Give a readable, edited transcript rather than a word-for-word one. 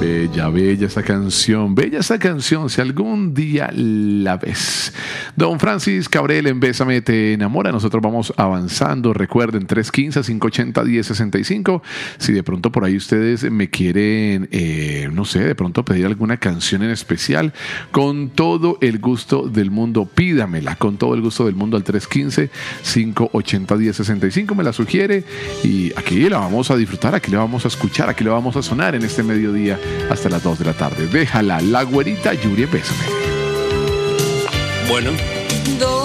Bella esa canción, si algún día la ves. Don Francis Cabrel en Bésame Te Enamora. Nosotros vamos avanzando. Recuerden, 315-580-1065. Si de pronto por ahí ustedes me quieren, no sé, de pronto pedir alguna canción en especial, con todo el gusto del mundo, pídamela, con todo el gusto del mundo al 315-580-1065. Me la sugiere y aquí la vamos a disfrutar, aquí la vamos a escuchar, aquí la vamos a sonar en este mediodía hasta las 2 de la tarde. Déjala, la güerita Yuri, bésame. Bueno.